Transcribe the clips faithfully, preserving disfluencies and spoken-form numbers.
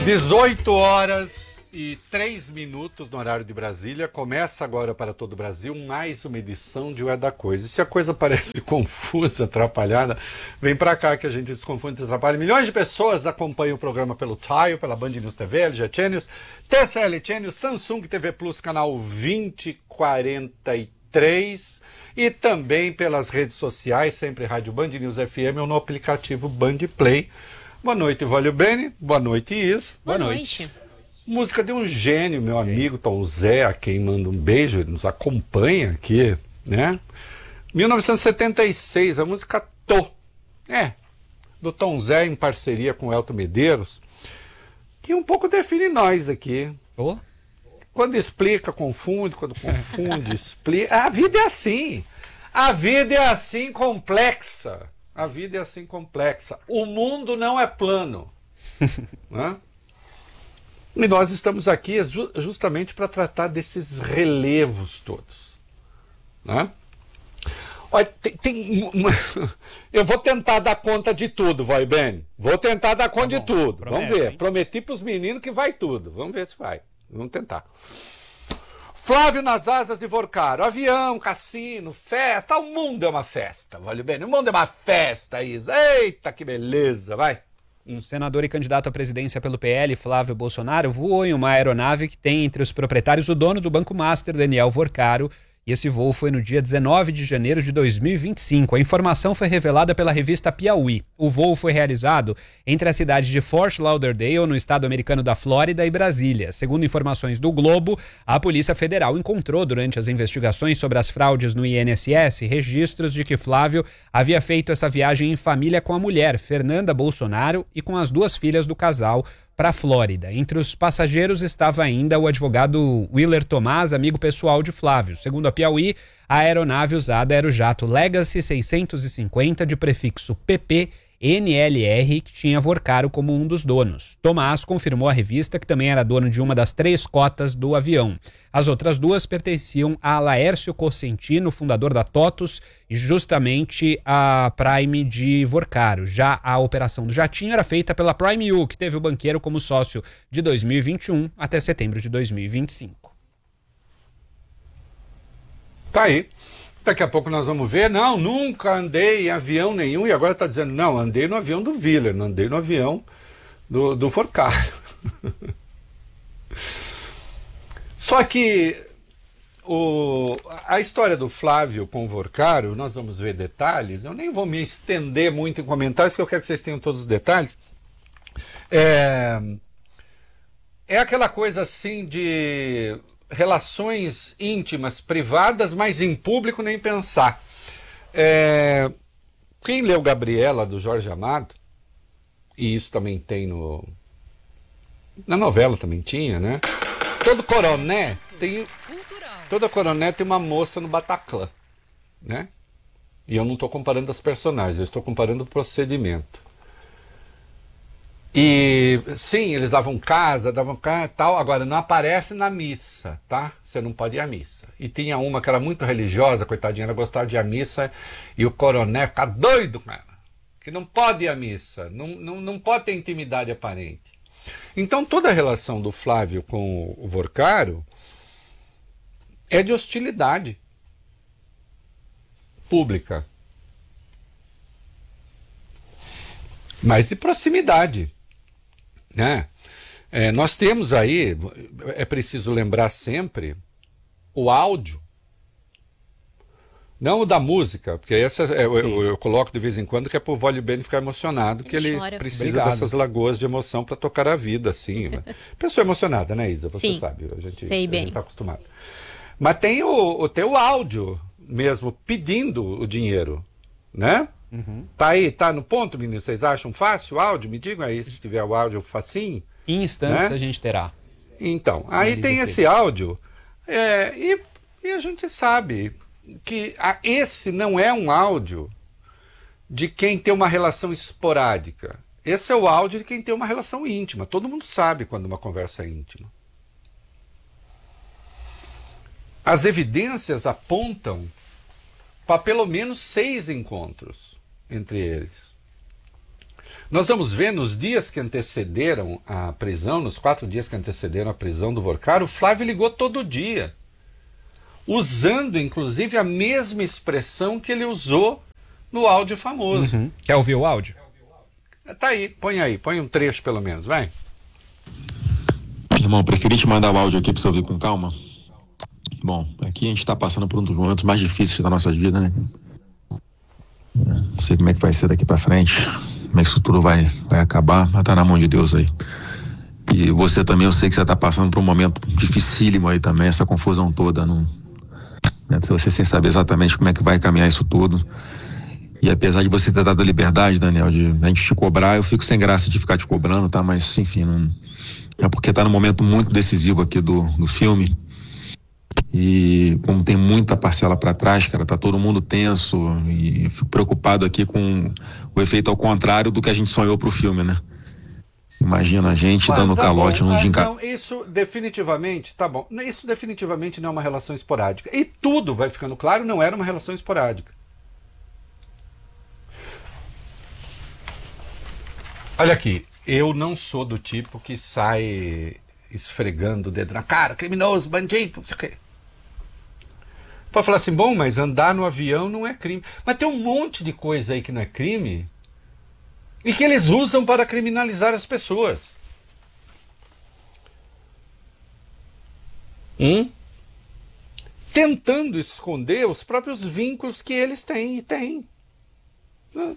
dezoito horas e três minutos no horário de Brasília. Começa agora para todo o Brasil mais uma edição de O É da Coisa. E se a coisa parece confusa, atrapalhada, vem para cá que a gente desconfunde e atrapalha. Milhões de pessoas acompanham o programa pelo Tile, pela Band News T V, L G Channels, T C L Channels, Samsung T V Plus, canal vinte e quarenta e três e também pelas redes sociais, sempre Rádio Band News F M ou no aplicativo Band Play. Boa noite, Valio Bene. Boa noite, Isa. Boa, Boa noite. noite. Música de um gênio, meu amigo Tom Zé, a quem manda um beijo, ele nos acompanha aqui, né? mil novecentos e setenta e seis, a música Tô, é, do Tom Zé em parceria com o Elton Medeiros, que um pouco define nós aqui. Oh? Quando explica, confunde, quando confunde, explica. A vida é assim. A vida é assim complexa. A vida é assim complexa. O mundo não é plano. Né? E nós estamos aqui justamente para tratar desses relevos todos. Né? Olha, tem, tem uma... Eu vou tentar dar conta de tudo, vai bem. Vou tentar dar conta tá de tudo. Promessa, Vamos ver. Hein? Prometi para os meninos que vai tudo. Vamos ver se vai. Vamos tentar. Flávio nas asas de Vorcaro. Avião, cassino, festa. O mundo é uma festa, vale bem. O mundo é uma festa, Isa. Eita, que beleza, vai. Um senador e candidato à presidência pelo P L, Flávio Bolsonaro, voou em uma aeronave que tem entre os proprietários o dono do Banco Master, Daniel Vorcaro. E esse voo foi no dia dezenove de janeiro de dois mil e vinte e cinco. A informação foi revelada pela revista Piauí. O voo foi realizado entre a cidade de Fort Lauderdale, no estado americano da Flórida, e Brasília. Segundo informações do Globo, a Polícia Federal encontrou, durante as investigações sobre as fraudes no I N S S, registros de que Flávio havia feito essa viagem em família com a mulher, Fernanda Bolsonaro, e com as duas filhas do casal, para a Flórida. Entre os passageiros estava ainda o advogado Willer Tomás, amigo pessoal de Flávio. Segundo a Piauí, a aeronave usada era o jato Legacy seiscentos e cinquenta de prefixo P P N L R, que tinha Vorcaro como um dos donos. Tomás confirmou à revista que também era dono de uma das três cotas do avião. As outras duas pertenciam a Laércio Cosentino, fundador da TOTUS, e justamente a Prime de Vorcaro. Já a operação do jatinho era feita pela Prime U, que teve o banqueiro como sócio de dois mil e vinte e um até setembro de dois mil e vinte e cinco. Tá aí. Daqui a pouco nós vamos ver. Não, nunca andei em avião nenhum. E agora está dizendo, não, andei no avião do Willer, não andei no avião do, do Vorcaro. Só que o, a história do Flávio com o Vorcaro, nós vamos ver detalhes. Eu nem vou me estender muito em comentários, porque eu quero que vocês tenham todos os detalhes. É, é aquela coisa assim de... relações íntimas, privadas, mas em público nem pensar. É... Quem leu Gabriela, do Jorge Amado, e isso também tem no... na novela também tinha, né? Todo coroné tem... Toda coroné tem uma moça no Bataclan, né? E eu não estou comparando as personagens, eu estou comparando o procedimento. E sim, eles davam casa, davam casa e tal, agora não aparece na missa, tá? Você não pode ir à missa. E tinha uma que era muito religiosa, coitadinha, ela gostava de ir à missa, e o coroné ficava doido com ela, que não pode ir à missa, não, não, não pode ter intimidade aparente. Então toda a relação do Flávio com o Vorcaro é de hostilidade pública, mas de proximidade. Né? É, nós temos aí, é preciso lembrar sempre, o áudio, não o da música, porque essa é, eu, eu, eu coloco de vez em quando que é para o Valio Bene ficar emocionado, que ele, ele precisa Obrigado. dessas lagoas de emoção para tocar a vida, assim. Pessoa emocionada, né, Isa? Você Sim, sabe, a gente sei bem. está acostumado. Mas tem o, o teu áudio mesmo pedindo o dinheiro, né? Uhum. Tá aí, tá no ponto, menino? Vocês acham fácil o áudio? Me digam aí se tiver o áudio facinho. Em instantes, né? A gente terá. Então, aí tem esse áudio é, e, e a gente sabe que a, esse não é um áudio de quem tem uma relação esporádica. Esse é o áudio de quem tem uma relação íntima. Todo mundo sabe quando uma conversa é íntima. As evidências apontam para pelo menos seis encontros entre eles. Nós vamos ver nos dias que antecederam a prisão, nos quatro dias que antecederam a prisão do Vorkaro, o Flávio ligou todo dia, usando inclusive a mesma expressão que ele usou no áudio famoso. Uhum. Quer ouvir o áudio? Tá aí, põe aí, põe um trecho pelo menos, vai. Irmão, preferi te mandar o áudio aqui pra você ouvir com calma. Bom, aqui a gente tá passando por um dos momentos mais difíceis da nossa vida, né? Não sei como é que vai ser daqui pra frente, como é que isso tudo vai, vai acabar, mas tá na mão de Deus aí. E você também, eu sei que você tá passando por um momento dificílimo aí também, essa confusão toda, não, né? Você sem saber exatamente como é que vai caminhar isso tudo. E apesar de você ter dado a liberdade, Daniel, de a gente te cobrar, eu fico sem graça de ficar te cobrando, tá? Mas, enfim, não, é porque tá num momento muito decisivo aqui do, do filme. E como tem muita parcela para trás, cara, tá todo mundo tenso e eu fico preocupado aqui com o efeito ao contrário do que a gente sonhou pro filme, né? Imagina a gente Mas, dando tá calote bom, num ah, dia em Não, isso definitivamente, tá bom, isso definitivamente não é uma relação esporádica. E tudo vai ficando claro, não era uma relação esporádica. Olha aqui, eu não sou do tipo que sai esfregando o dedo na cara, criminoso, bandido, não sei o quê. Pode falar assim, bom, mas andar no avião não é crime. Mas tem um monte de coisa aí que não é crime e que eles usam para criminalizar as pessoas. Hum? Tentando esconder os próprios vínculos que eles têm e têm. Hum.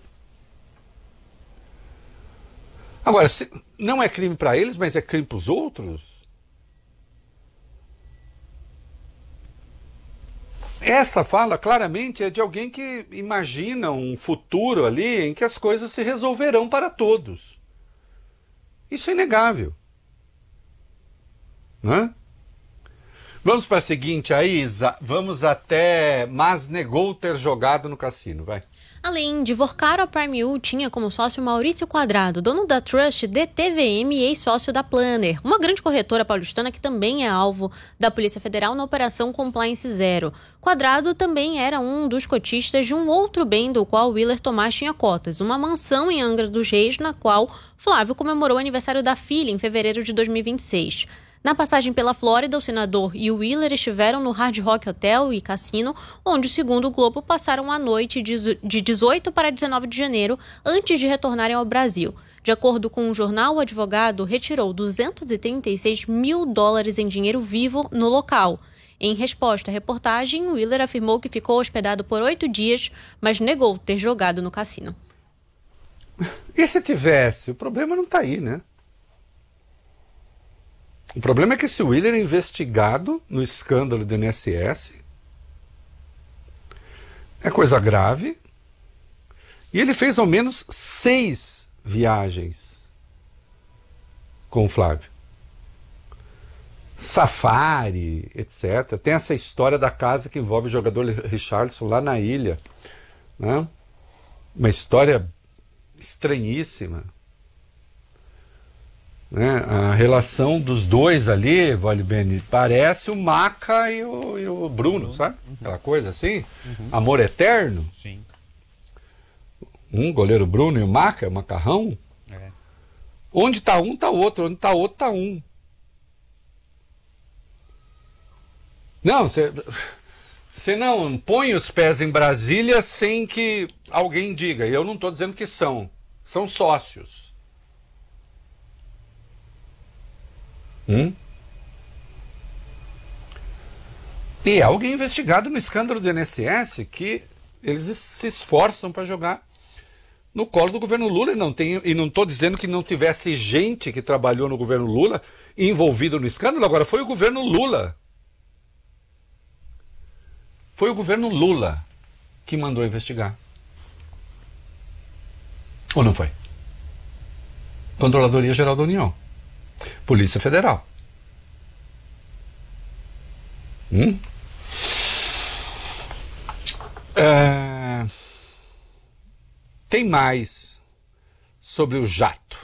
Agora, se não é crime para eles, mas é crime para os outros? Essa fala claramente é de alguém que imagina um futuro ali em que as coisas se resolverão para todos. Isso é inegável. Né? Vamos para a seguinte, aí, Isa, vamos até Mas negou ter jogado no cassino, vai. Além de Vorkaro, a Prime U tinha como sócio Maurício Quadrado, dono da Trust D T V M e ex-sócio da Planner, uma grande corretora paulistana que também é alvo da Polícia Federal na Operação Compliance Zero. Quadrado também era um dos cotistas de um outro bem do qual Willer Tomás tinha cotas, uma mansão em Angra dos Reis, na qual Flávio comemorou o aniversário da filha em fevereiro de dois mil e vinte e seis. Na passagem pela Flórida, o senador e o Willer estiveram no Hard Rock Hotel e Cassino, onde, segundo o Globo, passaram a noite de dezoito para dezenove de janeiro, antes de retornarem ao Brasil. De acordo com o jornal, o advogado retirou duzentos e trinta e seis mil dólares em dinheiro vivo no local. Em resposta à reportagem, o Willer afirmou que ficou hospedado por oito dias, mas negou ter jogado no cassino. E se tivesse? O problema não está aí, né? O problema é que esse Willer é investigado no escândalo do I N S S. É coisa grave. E ele fez ao menos seis viagens com o Flávio. Safari, etcétera. Tem essa história da casa que envolve o jogador Richarlison lá na ilha. Né? Uma história estranhíssima. Né? A relação dos dois ali, Vale Bene, parece o Maca e o, e o Bruno, sabe? Aquela coisa assim, uhum. Amor eterno. Sim. Um goleiro Bruno e o Maca, o Macarrão. É. Onde está um, está o outro. Onde está outro, está um. Não, você não põe os pés em Brasília sem que alguém diga. E eu não estou dizendo que são. São sócios. Hum? E é alguém investigado no escândalo do I N S S que eles se esforçam para jogar no colo do governo Lula. E não tem, e não estou dizendo que não tivesse gente que trabalhou no governo Lula envolvido no escândalo. Agora, foi o governo Lula. Foi o governo Lula que mandou investigar. Ou não foi? Controladoria Geral da União. Polícia Federal. Hum? É... Tem mais sobre o jato.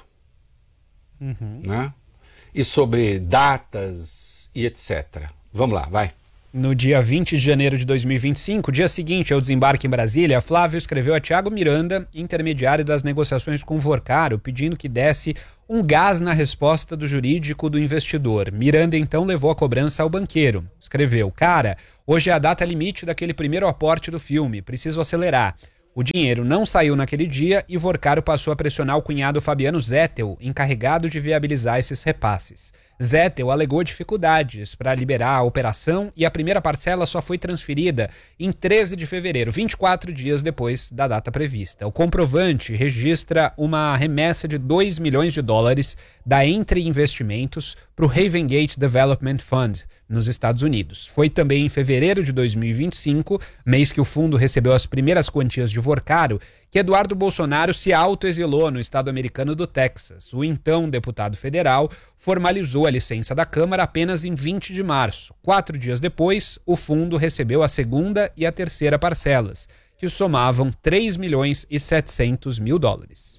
Uhum. Né? E sobre datas e etcétera. Vamos lá, vai. No dia vinte de janeiro de dois mil e vinte e cinco, dia seguinte ao desembarque em Brasília, Flávio escreveu a Thiago Miranda, intermediário das negociações com o Vorcaro, pedindo que desse um gás na resposta do jurídico do investidor. Miranda então levou a cobrança ao banqueiro. Escreveu: cara, hoje é a data limite daquele primeiro aporte do filme, preciso acelerar. O dinheiro não saiu naquele dia e Vorcaro passou a pressionar o cunhado Fabiano Zettel, encarregado de viabilizar esses repasses. Zettel alegou dificuldades para liberar a operação e a primeira parcela só foi transferida em treze de fevereiro, vinte e quatro dias depois da data prevista. O comprovante registra uma remessa de dois milhões de dólares da Entre Investimentos para o Havengate Development Fund, nos Estados Unidos. Foi também em fevereiro de dois mil e vinte e cinco, mês que o fundo recebeu as primeiras quantias de Vorcaro, que Eduardo Bolsonaro se autoexilou no estado americano do Texas. O então deputado federal formalizou a licença da Câmara apenas em vinte de março. Quatro dias depois, o fundo recebeu a segunda e a terceira parcelas, que somavam três milhões e setecentos mil dólares.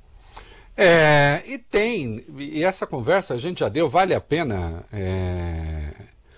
É, e tem, e essa conversa a gente já deu, vale a pena, é,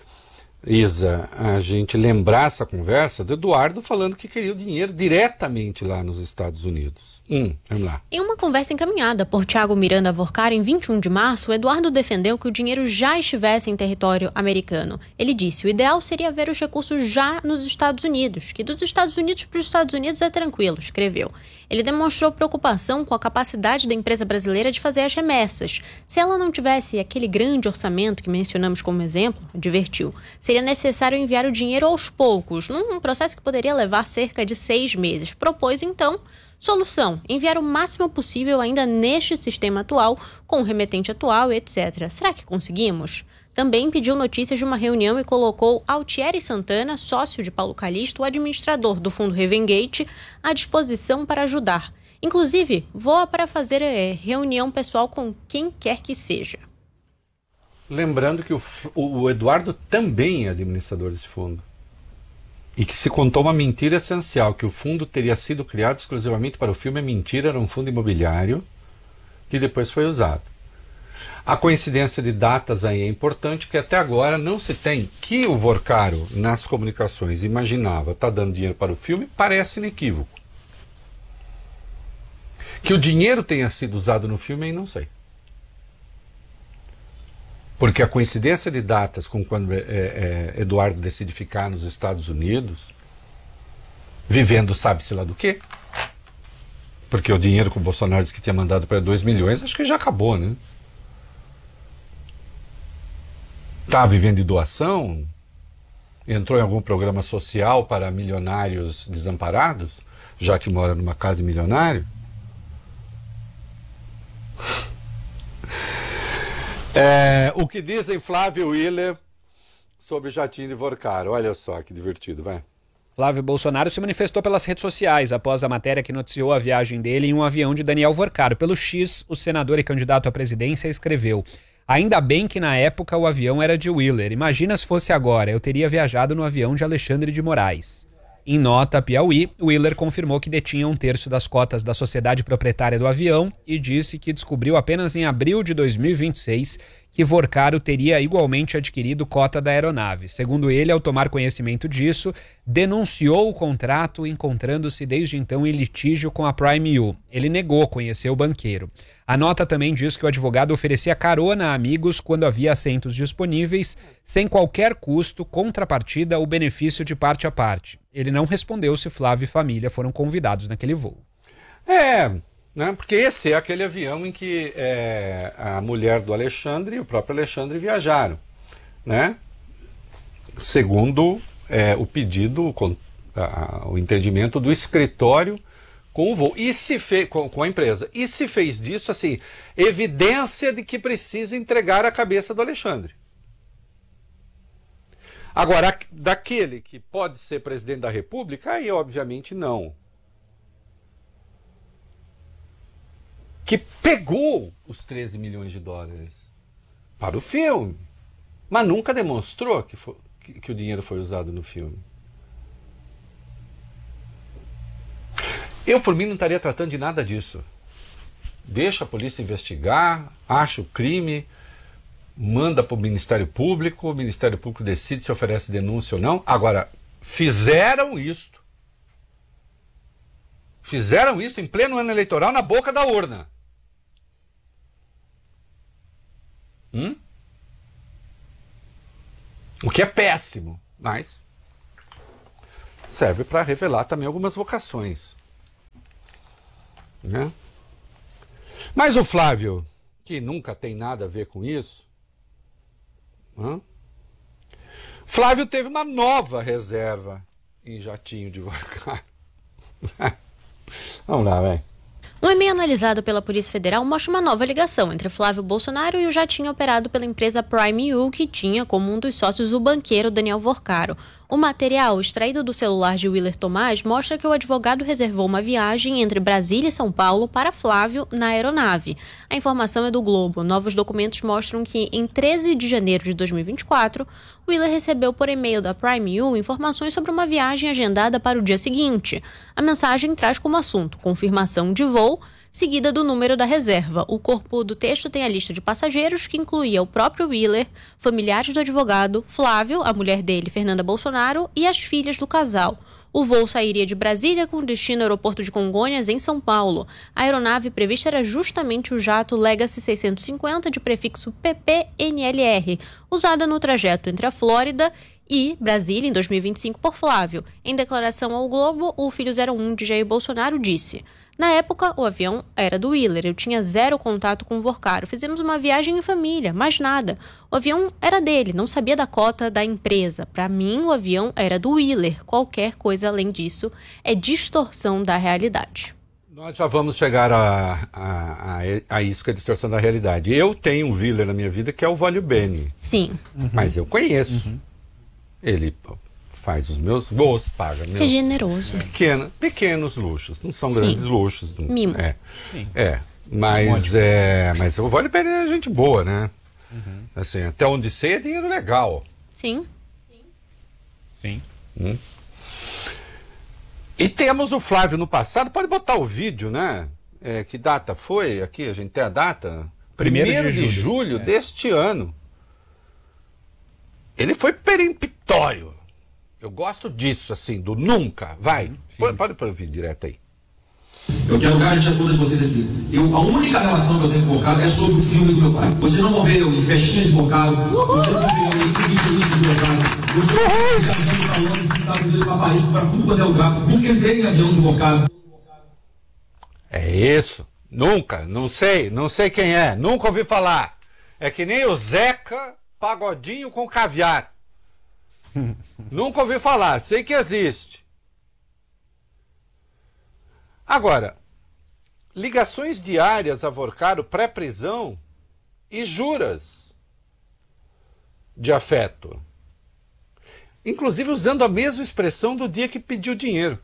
Isa, a gente lembrar essa conversa do Eduardo falando que queria o dinheiro diretamente lá nos Estados Unidos. Hum, vamos lá. Em uma conversa encaminhada por Thiago Miranda Vorcaro em vinte e um de março, o Eduardo defendeu que o dinheiro já estivesse em território americano. Ele disse: o ideal seria ver os recursos já nos Estados Unidos, que dos Estados Unidos para os Estados Unidos é tranquilo, escreveu. Ele demonstrou preocupação com a capacidade da empresa brasileira de fazer as remessas. Se ela não tivesse aquele grande orçamento que mencionamos como exemplo, advertiu, seria necessário enviar o dinheiro aos poucos, num processo que poderia levar cerca de seis meses. Propôs, então, solução: enviar o máximo possível ainda neste sistema atual, com o remetente atual, etcétera. Será que conseguimos? Também pediu notícias de uma reunião e colocou Altieri Santana, sócio de Paulo Calixto, o administrador do fundo Havengate, à disposição para ajudar. Inclusive, voa para fazer é, reunião pessoal com quem quer que seja. Lembrando que o, o Eduardo também é administrador desse fundo. E que se contou uma mentira essencial, que o fundo teria sido criado exclusivamente para o filme. É mentira, era um fundo imobiliário que depois foi usado. A coincidência de datas aí é importante, porque até agora não se tem que o Vorcaro, nas comunicações, imaginava estar tá dando dinheiro para o filme, parece inequívoco. Que o dinheiro tenha sido usado no filme, aí não sei. Porque a coincidência de datas com quando é, é, Eduardo decide ficar nos Estados Unidos, vivendo sabe-se lá do quê? Porque o dinheiro que o Bolsonaro disse que tinha mandado para dois milhões, acho que já acabou, né? Está vivendo de doação? Entrou em algum programa social para milionários desamparados, já que mora numa casa de milionário? É, o que dizem Flávio Willer sobre o jatinho de Vorcaro? Olha só que divertido, vai. Flávio Bolsonaro se manifestou pelas redes sociais após a matéria que noticiou a viagem dele em um avião de Daniel Vorcaro. Pelo X, o senador e candidato à presidência escreveu: ainda bem que na época o avião era de Willer. Imagina se fosse agora, eu teria viajado no avião de Alexandre de Moraes. Em nota a Piauí, Willer confirmou que detinha um terço das cotas da sociedade proprietária do avião e disse que descobriu apenas em abril de dois mil e vinte e seis que Vorcaro teria igualmente adquirido cota da aeronave. Segundo ele, ao tomar conhecimento disso, denunciou o contrato, encontrando-se desde então em litígio com a Prime U. Ele negou conhecer o banqueiro. A nota também diz que o advogado oferecia carona a amigos quando havia assentos disponíveis, sem qualquer custo, contrapartida ou benefício de parte a parte. Ele não respondeu se Flávio e família foram convidados naquele voo. É, né, porque esse é aquele avião em que é, a mulher do Alexandre e o próprio Alexandre viajaram, né? Segundo é, o pedido, o, a, o entendimento do escritório com o voo, e se fez, com, com a empresa. E se fez disso, assim, evidência de que precisa entregar a cabeça do Alexandre. Agora, daquele que pode ser presidente da República, aí obviamente não. Que pegou os treze milhões de dólares para o filme, mas nunca demonstrou que, foi, que, que o dinheiro foi usado no filme. Eu, por mim, não estaria tratando de nada disso. Deixa a polícia investigar, acha o crime, manda para o Ministério Público, o Ministério Público decide se oferece denúncia ou não. Agora, fizeram isto. Fizeram isso em pleno ano eleitoral na boca da urna. Hum? O que é péssimo, mas serve para revelar também algumas vocações. Né? Mas o Flávio, que nunca tem nada a ver com isso, hum? Flávio teve uma nova reserva em jatinho de Vorcaro. Vamos lá, vai. Um e-mail analisado pela Polícia Federal mostra uma nova ligação entre Flávio Bolsonaro e o jatinho operado pela empresa Prime U, que tinha como um dos sócios o banqueiro Daniel Vorcaro. O material, extraído do celular de Willer Tomás, mostra que o advogado reservou uma viagem entre Brasília e São Paulo para Flávio na aeronave. A informação é do Globo. Novos documentos mostram que, em treze de janeiro de dois mil e vinte e quatro, Willer recebeu por e-mail da Prime U informações sobre uma viagem agendada para o dia seguinte. A mensagem traz como assunto confirmação de voo, seguida do número da reserva. O corpo do texto tem a lista de passageiros, que incluía o próprio Willer, familiares do advogado, Flávio, a mulher dele, Fernanda Bolsonaro, e as filhas do casal. O voo sairia de Brasília com destino ao aeroporto de Congonhas, em São Paulo. A aeronave prevista era justamente o jato Legacy seiscentos e cinquenta de prefixo P P N L R, usada no trajeto entre a Flórida e Brasília em dois mil e vinte e cinco por Flávio. Em declaração ao Globo, o filho zero um de Jair Bolsonaro disse: "Na época, o avião era do Willer. Eu tinha zero contato com o Vorcaro. Fizemos uma viagem em família, mais nada. O avião era dele, não sabia da cota da empresa. Para mim, o avião era do Willer. Qualquer coisa além disso é distorção da realidade." Nós já vamos chegar a, a, a, a isso que é distorção da realidade. Eu tenho um Willer na minha vida que é o Vólio Bene. Sim. Uhum. Mas eu conheço. Uhum. Ele faz os meus voos, paga meus é generoso. Pequeno, pequenos luxos. Não são Sim. grandes luxos. Mimo. É, Sim. é mas, é, mas o Vólio Bene é gente boa, né? Uhum. Assim, até onde sei é dinheiro legal. Sim. Sim. Hum. E temos o Flávio no passado. Pode botar o vídeo, né? É, que data foi? Aqui a gente tem a data. Primeiro, Primeiro de, de julho, julho é. deste ano. Ele foi peremptório. Eu gosto disso, assim, do nunca. Vai, pode, pode pôr o vídeo direto aí. Eu quero garantir a todos vocês aqui. Eu, a única relação que eu tenho com o Vorcaro é sobre o filme do meu pai. Você não vão ver eu em festinha de Vorcaro, você não vão ver eu em entrevista de Vorcaro, você não vão ver Jardim falando que sabe dele para Paris, para tudo quanto é lugar. Nunca entrei em avião de Vorcaro. É isso. Nunca. Não sei. Não sei quem é. Nunca ouvi falar. É que nem o Zeca Pagodinho com caviar. Nunca ouvi falar, sei que existe. Agora, ligações diárias a Vorcaro pré-prisão e juras de afeto. Inclusive usando a mesma expressão do dia que pediu dinheiro.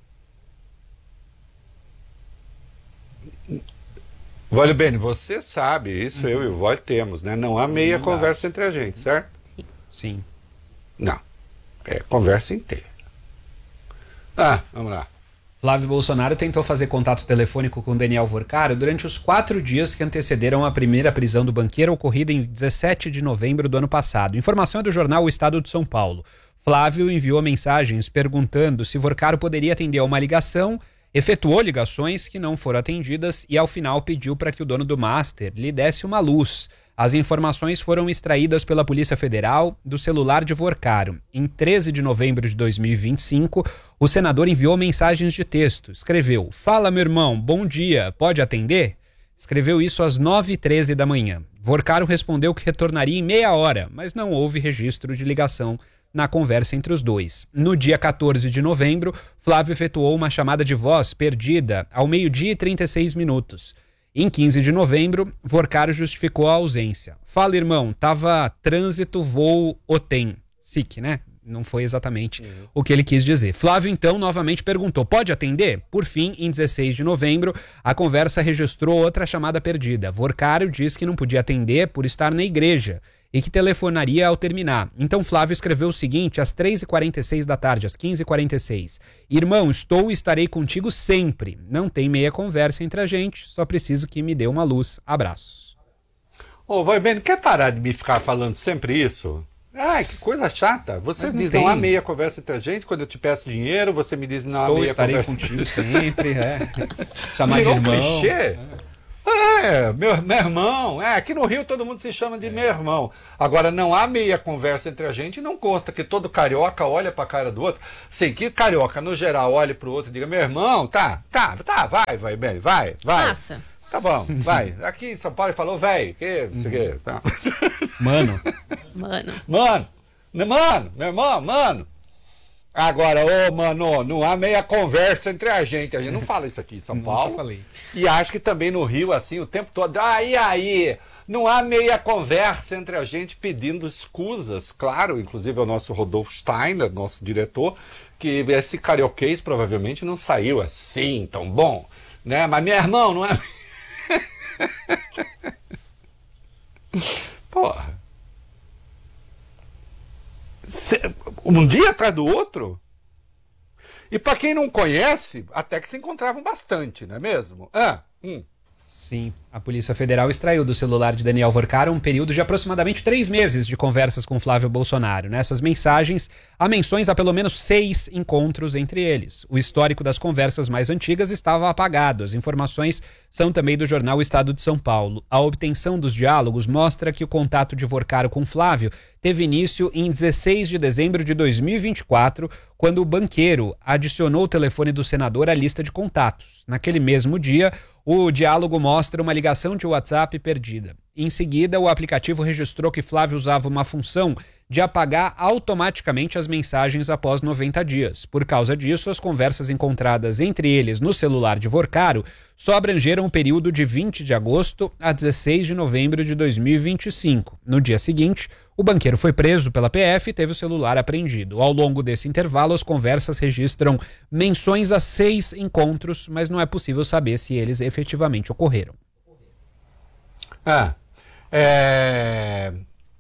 Vólio Bene, você sabe, isso uhum. eu e o Vólio temos, né? Não há meia Não conversa dá. entre a gente, certo? Sim. Sim. Não. É conversa inteira. Ah, vamos lá. Flávio Bolsonaro tentou fazer contato telefônico com Daniel Vorcaro durante os quatro dias que antecederam a primeira prisão do banqueiro, ocorrida em dezessete de novembro do ano passado. Informação é do jornal O Estado de São Paulo. Flávio enviou mensagens perguntando se Vorcaro poderia atender a uma ligação, efetuou ligações que não foram atendidas e, ao final, pediu para que o dono do Master lhe desse uma luz. As informações foram extraídas pela Polícia Federal do celular de Vorcaro. Em treze de novembro de dois mil e vinte e cinco, o senador enviou mensagens de texto. Escreveu: "Fala, meu irmão, bom dia, pode atender?" Escreveu isso às nove e treze da manhã. Vorcaro respondeu que retornaria em meia hora, mas não houve registro de ligação na conversa entre os dois. No dia quatorze de novembro, Flávio efetuou uma chamada de voz perdida ao meio-dia e trinta e seis minutos. Em quinze de novembro, Vorcaro justificou a ausência. "Fala, irmão, tava trânsito, voo, O T E M." S I C, né? Não foi exatamente uhum. o que ele quis dizer. Flávio, então, novamente perguntou: "Pode atender?" Por fim, em dezesseis de novembro, a conversa registrou outra chamada perdida. Vorcaro disse que não podia atender por estar na igreja e que telefonaria ao terminar. Então Flávio escreveu o seguinte às três e quarenta e seis da tarde, às quinze e quarenta e seis. "Irmão, estou e estarei contigo sempre. Não tem meia conversa entre a gente, só preciso que me dê uma luz. Abraços." Ô, vai vendo, quer parar de me ficar falando sempre isso? Ai, que coisa chata. Você Mas não diz, tem. não há meia conversa entre a gente. Quando eu te peço dinheiro, você me diz, não há Estou, meia estarei conversa contigo sempre, é. Chamar Virou de um irmão. clichê. É, meu, meu irmão. É, aqui no Rio todo mundo se chama de é. meu irmão. Agora, não há meia conversa entre a gente e não consta que todo carioca olha pra cara do outro. Sim, que carioca, no geral, olhe pro outro e diga, meu irmão, tá, tá, tá, vai, vai, bem, vai, vai. Passa. Tá bom, vai. Aqui em São Paulo ele falou, velho, que, não sei o quê. Tá. Mano. Mano. Mano, mano, meu irmão, mano. Agora, ô, mano, não há meia conversa entre a gente. A gente não fala isso aqui em São Nunca Paulo. falei. E acho que também no Rio, assim, o tempo todo. Ah, e aí? Não há meia conversa entre a gente pedindo escusas. Claro, inclusive é o nosso Rodolfo Steiner, nosso diretor, que esse carioquês provavelmente não saiu assim tão bom, né? Mas, meu irmão, não é. Porra. Um dia atrás do outro. E para quem não conhece, até que se encontravam bastante, não é mesmo? Ah, hum. Sim, a Polícia Federal extraiu do celular de Daniel Vorcaro um período de aproximadamente três meses de conversas com Flávio Bolsonaro. Nessas mensagens, há menções a pelo menos seis encontros entre eles. O histórico das conversas mais antigas estava apagado. As informações são também do jornal Estado de São Paulo. A obtenção dos diálogos mostra que o contato de Vorcaro com Flávio teve início em dezesseis de dezembro de dois mil e vinte e quatro, quando o banqueiro adicionou o telefone do senador à lista de contatos. Naquele mesmo dia, o diálogo mostra uma ligação de WhatsApp perdida. Em seguida, o aplicativo registrou que Flávio usava uma função de apagar automaticamente as mensagens após noventa dias. Por causa disso, as conversas encontradas entre eles no celular de Vorcaro só abrangeram o período de vinte de agosto a dezesseis de novembro de dois mil e vinte e cinco. No dia seguinte, o banqueiro foi preso pela P F e teve o celular apreendido. Ao longo desse intervalo, as conversas registram menções a seis encontros, mas não é possível saber se eles efetivamente ocorreram. Ah, é...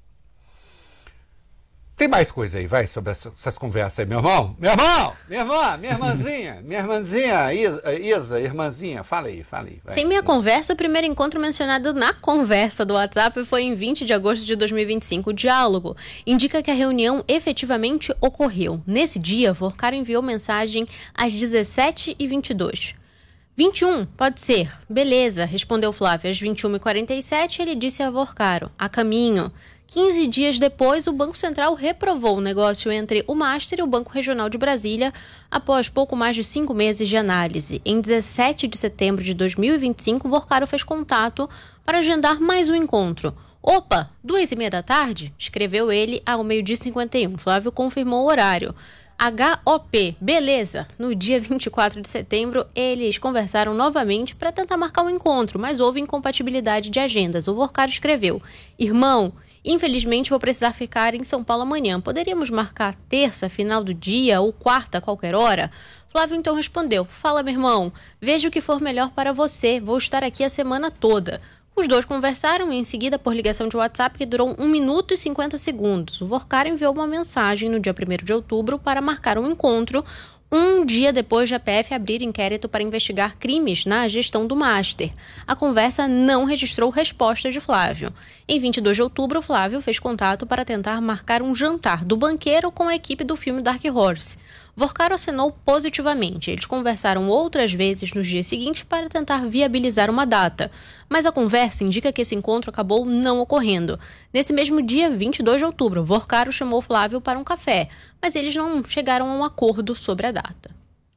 Tem mais coisa aí, vai, sobre essas, essas conversas aí, meu irmão? Meu irmão! Minha irmã, minha irmãzinha, minha irmãzinha, Isa, Isa, irmãzinha, fala aí, fala aí. Vai. Sem minha conversa, o primeiro encontro mencionado na conversa do WhatsApp foi em vinte de agosto de dois mil e vinte e cinco. O diálogo indica que a reunião efetivamente ocorreu. Nesse dia, Vorcaro enviou mensagem às dezessete e vinte e dois. vinte e um, pode ser. Beleza, respondeu Flávio. Às vinte e uma e quarenta e sete, ele disse a Vorcaro, a caminho. quinze dias depois, o Banco Central reprovou o negócio entre o Master e o Banco Regional de Brasília após pouco mais de cinco meses de análise. Em dezessete de setembro de dois mil e vinte e cinco, Vorcaro fez contato para agendar mais um encontro. Opa, duas e meia da tarde? Escreveu ele ao meio-dia e cinquenta e um. Flávio confirmou o horário. H O P, beleza. No dia vinte e quatro de setembro, eles conversaram novamente para tentar marcar um encontro, mas houve incompatibilidade de agendas. O Vorcaro escreveu, irmão, infelizmente vou precisar ficar em São Paulo amanhã. Poderíamos marcar terça, final do dia, ou quarta, qualquer hora? Flávio então respondeu, fala meu irmão, veja o que for melhor para você, vou estar aqui a semana toda. Os dois conversaram e em seguida por ligação de WhatsApp que durou um minuto e cinquenta segundos. O Vorcaro enviou uma mensagem no dia primeiro de outubro para marcar um encontro, um dia depois de a P F abrir inquérito para investigar crimes na gestão do Master. A conversa não registrou resposta de Flávio. Em vinte e dois de outubro, Flávio fez contato para tentar marcar um jantar do banqueiro com a equipe do filme Dark Horse. Vorcaro assinou positivamente. Eles conversaram outras vezes nos dias seguintes para tentar viabilizar uma data. Mas a conversa indica que esse encontro acabou não ocorrendo. Nesse mesmo dia, vinte e dois de outubro, Vorcaro chamou Flávio para um café, mas eles não chegaram a um acordo sobre a data.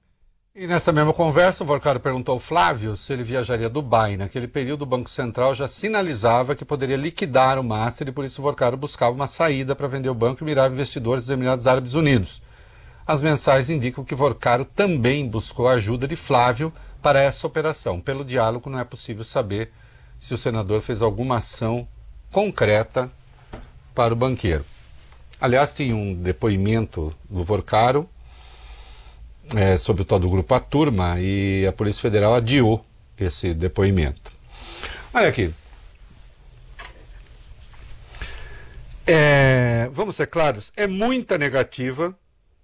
E nessa mesma conversa, o Vorcaro perguntou ao Flávio se ele viajaria a Dubai. Naquele período, o Banco Central já sinalizava que poderia liquidar o Master e por isso o Vorcaro buscava uma saída para vender o banco e mirar investidores dos Emirados Árabes Unidos. As mensagens indicam que Vorcaro também buscou a ajuda de Flávio para essa operação. Pelo diálogo, não é possível saber se o senador fez alguma ação concreta para o banqueiro. Aliás, tem um depoimento do Vorcaro é, sobre o tal do Grupo A Turma e a Polícia Federal adiou esse depoimento. Olha aqui. É, vamos ser claros, é muita negativa.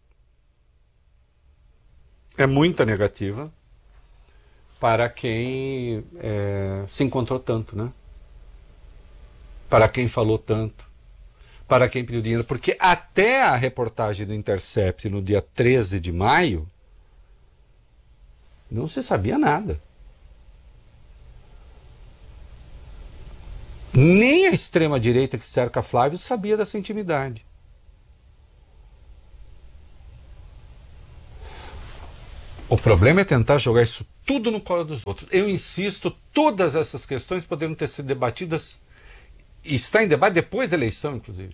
É muita negativa para quem é, se encontrou tanto, né? para quem falou tanto, para quem pediu dinheiro, porque até a reportagem do Intercept no dia treze de maio, não se sabia nada. Nem a extrema-direita que cerca Flávio sabia dessa intimidade. O problema é tentar jogar isso tudo no colo dos outros. Eu insisto, todas essas questões poderiam ter sido debatidas, e está em debate depois da eleição, inclusive.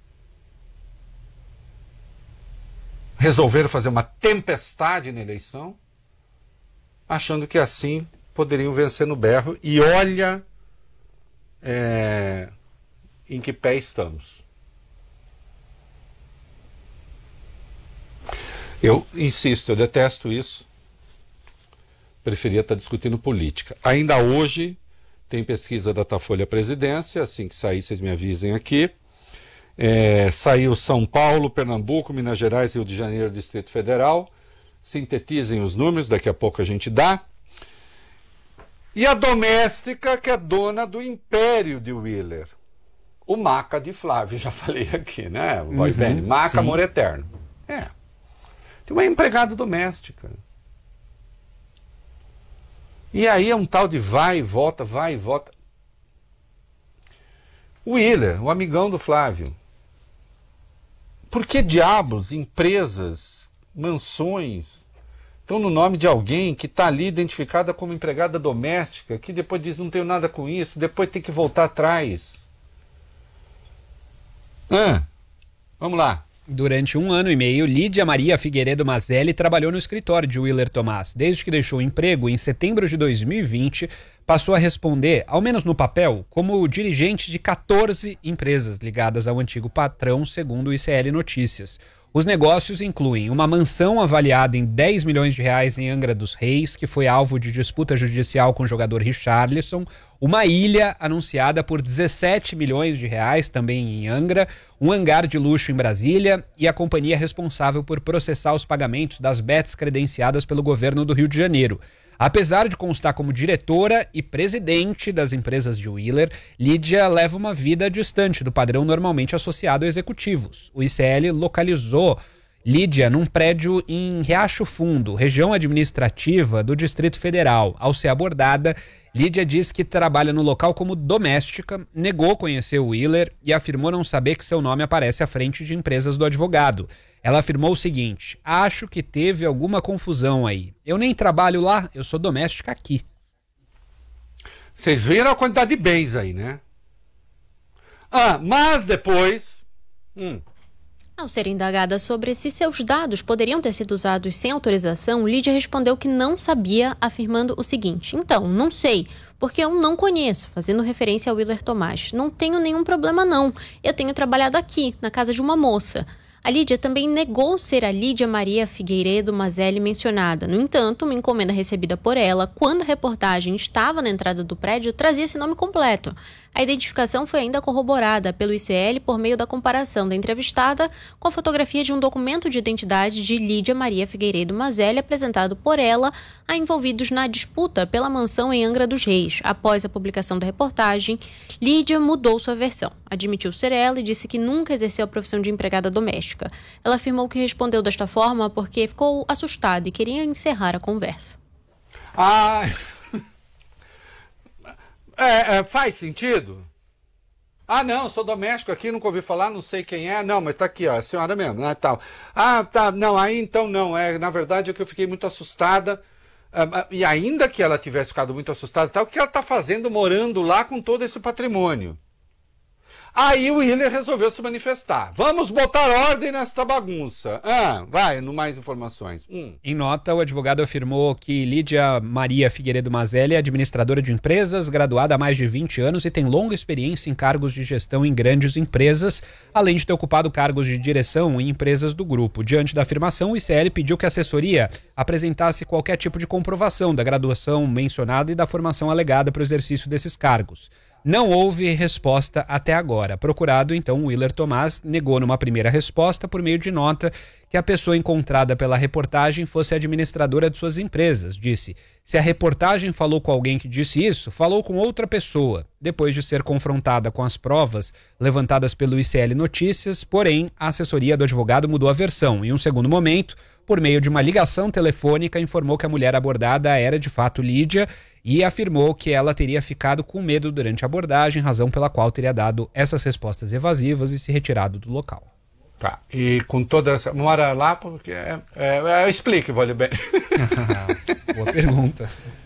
Resolveram fazer uma tempestade na eleição, achando que assim poderiam vencer no berro. E olha é, em que pé estamos. Eu insisto, eu detesto isso. Preferia estar discutindo política. Ainda hoje tem pesquisa da Datafolha Presidência, assim que sair vocês me avisem aqui. É, saiu São Paulo, Pernambuco, Minas Gerais, Rio de Janeiro, Distrito Federal. Sintetizem os números, daqui a pouco a gente dá. E a doméstica, que é dona do império de Willer. O Maca de Flávio, já falei aqui, né? O Boy Band. Uhum, Maca, sim. amor eterno. É. Tem uma empregada doméstica. E aí é um tal de vai e volta, vai e volta. Willer, o amigão do Flávio. Por que diabos empresas, mansões, estão no nome de alguém que está ali identificada como empregada doméstica, que depois diz não tenho nada com isso, depois tem que voltar atrás? Ah, vamos lá. Durante um ano e meio, Lídia Maria Figueiredo Mazelli trabalhou no escritório de Willer Tomás. Desde que deixou o emprego, em setembro de dois mil e vinte, passou a responder, ao menos no papel, como dirigente de quatorze empresas ligadas ao antigo patrão, segundo o I C L Notícias. Os negócios incluem uma mansão avaliada em dez milhões de reais em Angra dos Reis, que foi alvo de disputa judicial com o jogador Richarlison, uma ilha anunciada por dezessete milhões de reais, também em Angra, um hangar de luxo em Brasília e a companhia responsável por processar os pagamentos das bets credenciadas pelo governo do Rio de Janeiro. Apesar de constar como diretora e presidente das empresas de Willer, Lídia leva uma vida distante do padrão normalmente associado a executivos. O I C L localizou Lídia num prédio em Riacho Fundo, região administrativa do Distrito Federal. Ao ser abordada, Lídia diz que trabalha no local como doméstica, negou conhecer o Willer e afirmou não saber que seu nome aparece à frente de empresas do advogado. Ela afirmou o seguinte: acho que teve alguma confusão aí. Eu nem trabalho lá, eu sou doméstica aqui. Vocês viram a quantidade de bens aí, né? Ah, mas depois... Hum, Ao ser indagada sobre se seus dados poderiam ter sido usados sem autorização, Lídia respondeu que não sabia, afirmando o seguinte: então, não sei, porque eu não conheço, fazendo referência ao Willer Tomás. Não tenho nenhum problema não, eu tenho trabalhado aqui, na casa de uma moça. A Lídia também negou ser a Lídia Maria Figueiredo Mazelli mencionada. No entanto, uma encomenda recebida por ela, quando a reportagem estava na entrada do prédio, trazia esse nome completo. A identificação foi ainda corroborada pelo I C L por meio da comparação da entrevistada com a fotografia de um documento de identidade de Lídia Maria Figueiredo Mazelli apresentado por ela a envolvidos na disputa pela mansão em Angra dos Reis. Após a publicação da reportagem, Lídia mudou sua versão. Admitiu ser ela e disse que nunca exerceu a profissão de empregada doméstica. Ela afirmou que respondeu desta forma porque ficou assustada e queria encerrar a conversa. Ah, é, é, faz sentido? Ah, não, sou doméstico aqui, nunca ouvi falar, não sei quem é. Não, mas tá aqui, ó, a senhora mesmo, né, tal. Ah, tá, não, aí então não, é, na verdade é que eu fiquei muito assustada. Uh, e ainda que ela tivesse ficado muito assustada, tal, o que ela está fazendo morando lá com todo esse patrimônio? Aí o Willer resolveu se manifestar. Vamos botar ordem nesta bagunça. Ah, vai, no mais informações. Hum. Em nota, o advogado afirmou que Lídia Maria Figueiredo Mazelli é administradora de empresas, graduada há mais de vinte anos e tem longa experiência em cargos de gestão em grandes empresas, além de ter ocupado cargos de direção em empresas do grupo. Diante da afirmação, o I C L pediu que a assessoria apresentasse qualquer tipo de comprovação da graduação mencionada e da formação alegada para o exercício desses cargos. Não houve resposta até agora. Procurado, então, Willer Tomás negou numa primeira resposta, por meio de nota, que a pessoa encontrada pela reportagem fosse administradora de suas empresas. Disse: se a reportagem falou com alguém que disse isso, falou com outra pessoa. Depois de ser confrontada com as provas levantadas pelo I C L Notícias, porém, a assessoria do advogado mudou a versão. Em um segundo momento, por meio de uma ligação telefônica, informou que a mulher abordada era de fato Lídia e afirmou que ela teria ficado com medo durante a abordagem, razão pela qual teria dado essas respostas evasivas e se retirado do local. Tá, e com toda essa... Mora lá porque... É, é, é, explique, Vale Bem. Boa pergunta.